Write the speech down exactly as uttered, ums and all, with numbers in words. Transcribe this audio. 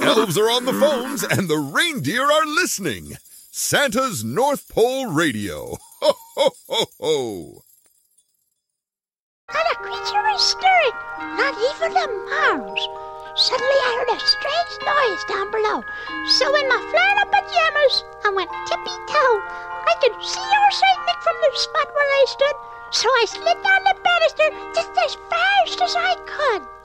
elves are on the phones and the reindeer are listening. Santa's North Pole Radio. Ho, ho, ho, ho. Not a creature was stirring, not even a mouse. Suddenly I heard a strange noise down below. So in my flannel pajamas, I went tippy-toe. I could see old Saint Nick from the spot where I stood, so I slid down the banister just as fast as I could.